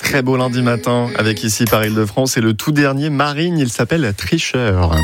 Très beau lundi matin avec ici par Île-de-France et le tout dernier Marine, il s'appelle Tricheur.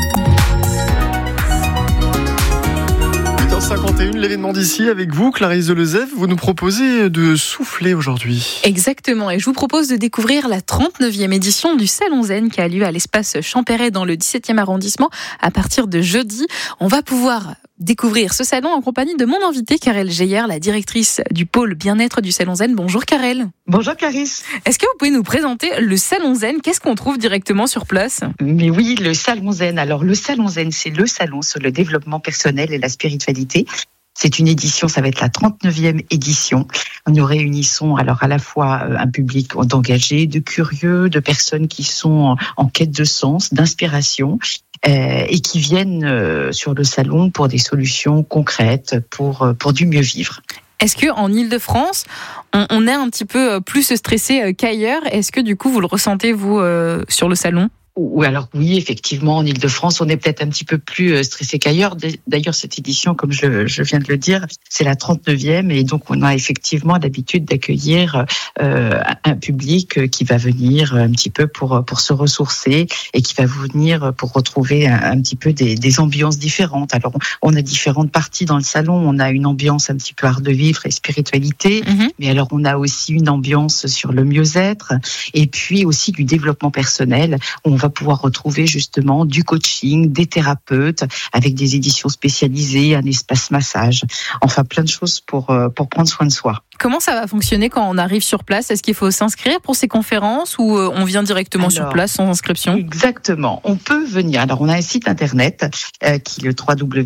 8h51, l'événement d'ici avec vous, Clarisse Delezève, vous nous proposez de souffler aujourd'hui. Exactement, et je vous propose de découvrir la 39e édition du Salon Zen qui a lieu à l'espace Champéret dans le 17e arrondissement à partir de jeudi. On va pouvoir découvrir ce salon en compagnie de mon invitée Karel Geyer, la directrice du pôle bien-être du Salon Zen. Bonjour Karel. Bonjour Clarisse. Est-ce que vous pouvez nous présenter le Salon Zen ? Qu'est-ce qu'on trouve directement sur place ? Mais oui, le Salon Zen. Alors le Salon Zen, c'est le salon sur le développement personnel et la spiritualité. C'est une édition, ça va être la 39e édition. Nous réunissons alors à la fois un public d'engagés, de curieux, de personnes qui sont en quête de sens, d'inspiration. Et qui viennent sur le salon pour des solutions concrètes, pour du mieux vivre. Est-ce qu'en Île-de-France, on est un petit peu plus stressé qu'ailleurs ? Est-ce que du coup, vous le ressentez, vous, sur le salon ? Ou alors oui, effectivement, en Île-de-France, on est peut-être un petit peu plus stressé qu'ailleurs. D'ailleurs, cette édition, comme je viens de le dire, c'est la 39e et donc on a effectivement l'habitude d'accueillir un public qui va venir un petit peu pour se ressourcer et qui va venir pour retrouver un petit peu des ambiances différentes. Alors, on a différentes parties dans le salon. On a une ambiance un petit peu art de vivre et spiritualité, mais alors on a aussi une ambiance sur le mieux-être et puis aussi du développement personnel. On va pouvoir retrouver justement du coaching, des thérapeutes avec des éditions spécialisées, un espace massage, enfin plein de choses pour prendre soin de soi. Comment ça va fonctionner quand on arrive sur place ? Est-ce qu'il faut s'inscrire pour ces conférences ou on vient directement sur place sans inscription ? Exactement, on peut venir. Alors on a un site internet qui est le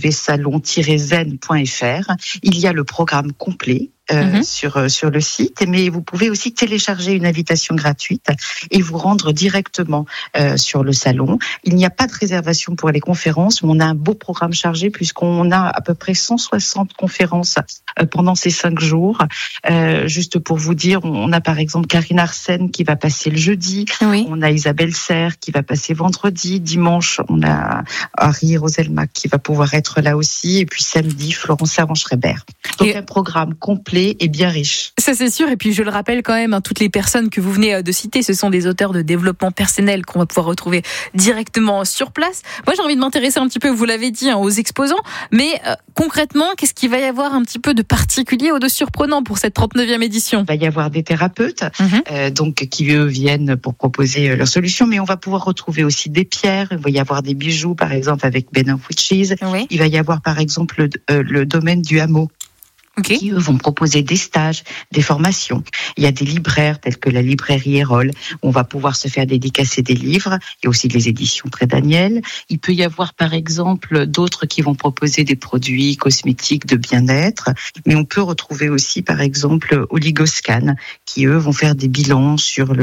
www.salon-zen.fr. Il y a le programme complet sur le site, mais vous pouvez aussi télécharger une invitation gratuite et vous rendre directement sur le salon. Il n'y a pas de réservation pour les conférences, mais on a un beau programme chargé puisqu'on a à peu près 160 conférences pendant ces 5 jours. Juste pour vous dire, on a par exemple Karine Arsène qui va passer le jeudi, on a Isabelle Serre qui va passer vendredi, dimanche on a Harry Roselmack qui va pouvoir être là aussi, et puis samedi Florence Servan-Schreiber. Donc un programme complet et bien riche. Ça c'est sûr, et puis je le rappelle quand même, toutes les personnes que vous venez de citer, ce sont des auteurs de développement personnel qu'on va pouvoir retrouver directement sur place. Moi j'ai envie de m'intéresser un petit peu, vous l'avez dit, aux exposants, mais concrètement, qu'est-ce qu'il va y avoir un petit peu de particulier ou de surprenant pour cette 39e édition ? Il va y avoir des thérapeutes donc qui eux viennent pour proposer leurs solutions, mais on va pouvoir retrouver aussi des pierres, il va y avoir des bijoux par exemple avec Ben of Witches, il va y avoir par exemple le domaine du hameau. Qui eux vont proposer des stages, des formations. Il y a des libraires tels que la librairie Erol, où on va pouvoir se faire dédicacer des livres. Il y a aussi les éditions Très Daniel. Il peut y avoir par exemple d'autres qui vont proposer des produits cosmétiques de bien-être, mais on peut retrouver aussi par exemple Oligoscan, qui eux vont faire des bilans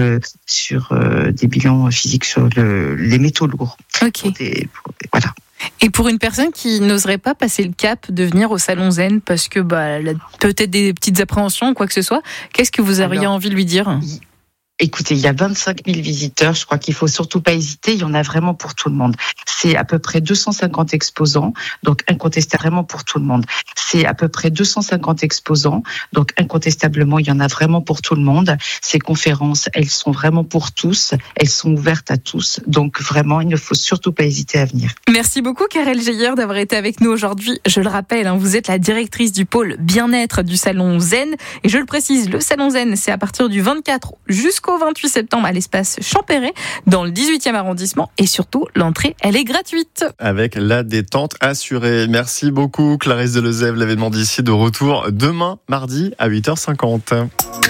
des bilans physiques sur les métaux lourds. Voilà. Et pour une personne qui n'oserait pas passer le cap de venir au Salon Zen parce que elle a peut-être des petites appréhensions ou quoi que ce soit, qu'est-ce que vous auriez envie de lui dire ? Écoutez, il y a 25 000 visiteurs, je crois qu'il faut surtout pas hésiter, il y en a vraiment pour tout le monde. C'est à peu près 250 exposants, donc incontestablement pour tout le monde. C'est à peu près 250 exposants, donc incontestablement il y en a vraiment pour tout le monde. Ces conférences, elles sont vraiment pour tous, elles sont ouvertes à tous, donc vraiment il ne faut surtout pas hésiter à venir. Merci beaucoup Karel Geyer d'avoir été avec nous aujourd'hui. Je le rappelle, vous êtes la directrice du pôle bien-être du Salon Zen, et je le précise, le Salon Zen c'est à partir du 24 jusqu'au 28 septembre à l'espace Champéret dans le 18e arrondissement, et surtout l'entrée elle est gratuite. Avec la détente assurée. Merci beaucoup Clarisse Delezève, l'événement d'ici de retour demain mardi à 8h50.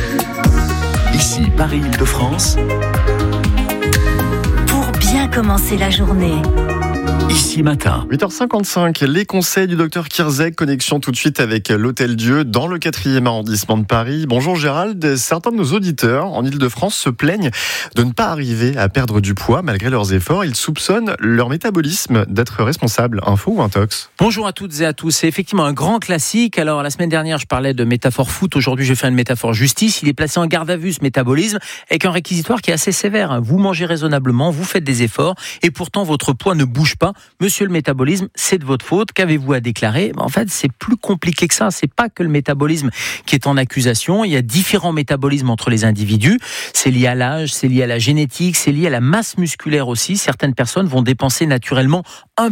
Ici Paris-Île-de-France. Pour bien commencer la journée. Ici matin. 8h55, les conseils du docteur Kirzek. Connexion tout de suite avec l'Hôtel Dieu dans le 4e arrondissement de Paris. Bonjour Gérald, certains de nos auditeurs en Île-de-France se plaignent de ne pas arriver à perdre du poids malgré leurs efforts. Ils soupçonnent leur métabolisme d'être responsable. Info ou intox ? Bonjour à toutes et à tous. C'est effectivement un grand classique. Alors la semaine dernière, je parlais de métaphore foot. Aujourd'hui, je fais une métaphore justice. Il est placé en garde à vue, ce métabolisme, avec un réquisitoire qui est assez sévère. Vous mangez raisonnablement, vous faites des efforts et pourtant votre poids ne bouge pas. bien, monsieur le métabolisme, c'est de votre faute, qu'avez-vous à déclarer ? En fait, c'est plus compliqué que ça. C'est pas que le métabolisme qui est en accusation. Il y a différents métabolismes entre les individus. C'est lié à l'âge, c'est lié à la génétique, c'est lié à la masse musculaire aussi. Certaines personnes vont dépenser naturellement